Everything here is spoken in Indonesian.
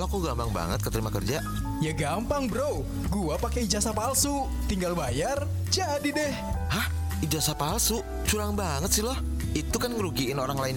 Lo kok gampang banget keterima kerja? Ya gampang bro, gua pakai ijazah palsu. Tinggal bayar, jadi deh. Hah? Ijazah palsu? Curang banget sih lo. Itu kan ngerugiin orang lain